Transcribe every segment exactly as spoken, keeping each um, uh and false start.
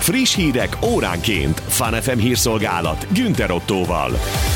Friss hírek óránként. Fun ef em hírszolgálat Günther Ottóval.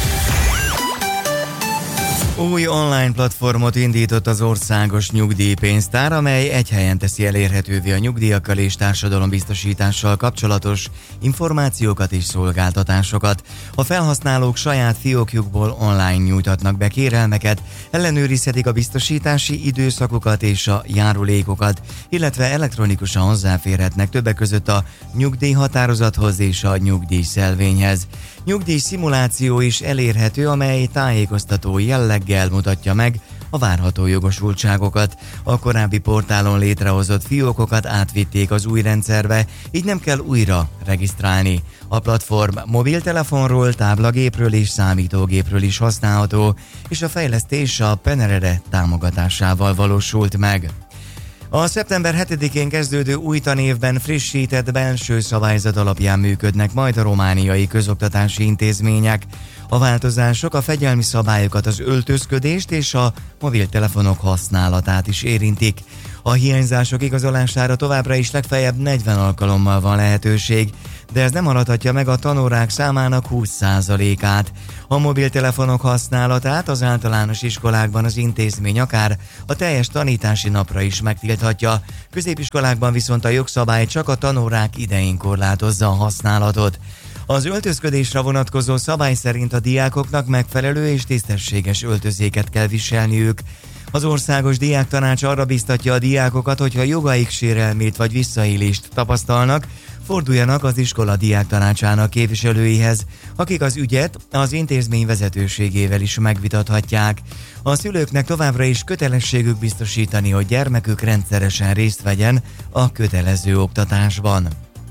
Új online platformot indított az országos nyugdíjpénztár, amely egy helyen teszi elérhetővé a nyugdíjakkal és társadalombiztosítással kapcsolatos információkat és szolgáltatásokat. A felhasználók saját fiókjukból online nyújtatnak be kérelmeket, ellenőrizhetik a biztosítási időszakokat és a járulékokat, illetve elektronikusan hozzáférhetnek többek között a nyugdíjhatározathoz és a nyugdíjszelvényhez. Nyugdíj szimuláció is elérhető, amely tájékoztató jelleggel mutatja meg a várható jogosultságokat. A korábbi portálon létrehozott fiókokat átvitték az új rendszerbe, így nem kell újra regisztrálni. A platform mobiltelefonról, táblagépről és számítógépről is használható, és a fejlesztés a Penerere támogatásával valósult meg. A szeptember hetedikén kezdődő új tanévben frissített belső szabályzat alapján működnek majd a romániai közoktatási intézmények. A változások a fegyelmi szabályokat, az öltözködést és a mobiltelefonok használatát is érintik. A hiányzások igazolására továbbra is legfeljebb negyven alkalommal van lehetőség, de ez nem haladhatja meg a tanórák számának húsz százalékát. A mobiltelefonok használatát az általános iskolákban az intézmény akár a teljes tanítási napra is megtilthatja, középiskolákban viszont a jogszabály csak a tanórák idején korlátozza a használatot. Az öltözködésre vonatkozó szabály szerint a diákoknak megfelelő és tisztességes öltözéket kell viselniük. Az Országos Diáktanács arra biztatja a diákokat, hogyha jogaik sérelmét vagy visszaélést tapasztalnak, forduljanak az iskola diáktanácsának képviselőihez, akik az ügyet az intézmény vezetőségével is megvitathatják. A szülőknek továbbra is kötelességük biztosítani, hogy gyermekük rendszeresen részt vegyen a kötelező oktatásban.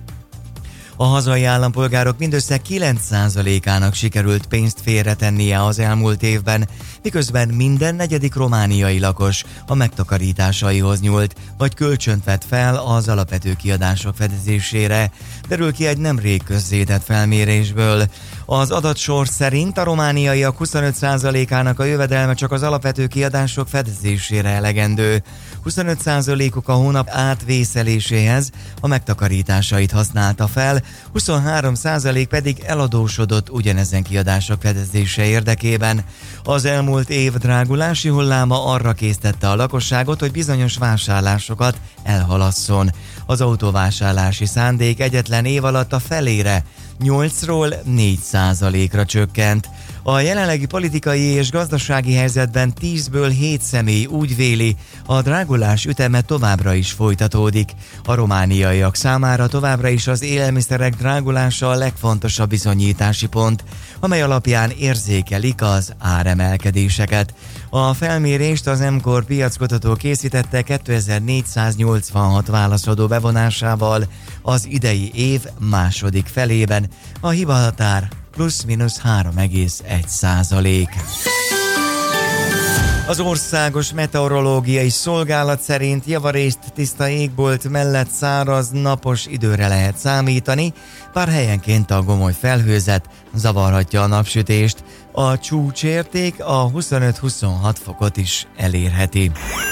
A hazai állampolgárok mindössze kilenc százalékának sikerült pénzt félretennie az elmúlt évben, miközben minden negyedik romániai lakos a megtakarításaihoz nyúlt, vagy kölcsönt vett fel az alapvető kiadások fedezésére, derül ki egy nemrég közzétett felmérésből. Az adatsor szerint a romániaiak huszonöt százalékának a jövedelme csak az alapvető kiadások fedezésére elegendő. huszonöt százalékuk a hónap átvészeléséhez a megtakarításait használta fel, huszonhárom százalék pedig eladósodott ugyanezen kiadások fedezése érdekében. Az elmúlt év drágulási hulláma arra késztette a lakosságot, hogy bizonyos vásárlásokat elhalasszon. Az autóvásárlási szándék egyetlen év alatt a felére, nyolcról négy százalékra csökkent. A jelenlegi politikai és gazdasági helyzetben tízből hét személy úgy véli, a drágulás üteme továbbra is folytatódik. A romániaiak számára továbbra is az élelmiszerek drágulása a legfontosabb bizonyítási pont, amely alapján érzékelik az áremelkedéseket. A felmérést az em-kor piackutató készítette kétezer-négyszáznyolcvanhat válaszadó bevonásával az idei év második felében. A hibahatár plusz-minusz három egész egy százalék. Az Országos Meteorológiai Szolgálat szerint javarészt tiszta égbolt mellett száraz, napos időre lehet számítani, bár helyenként a gomoly felhőzet zavarhatja a napsütést. A csúcsérték a huszonöt-huszonhat fokot is elérheti.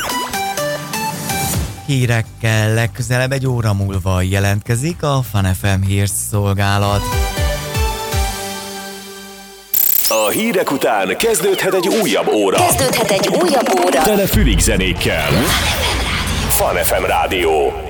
Hírekkel legközelebb egy óra múlva jelentkezik a Fun ef em hírszolgálat. A hírek után kezdődhet egy újabb óra. Kezdődhet egy újabb óra. Tele fülig zenékkel. Fun ef em Rádió.